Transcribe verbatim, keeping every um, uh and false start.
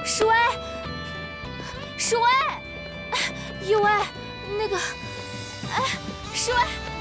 史威，史威，雨薇，那个，哎，史威。